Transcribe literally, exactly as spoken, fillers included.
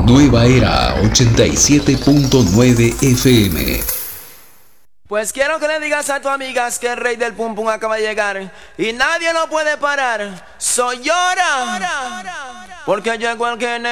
Nueva Era ochenta y siete punto nueve F M. Pues quiero que le digas a tus amigas que el rey del pum pum acaba de llegar y nadie lo puede parar. Soy Llora, porque llegó el que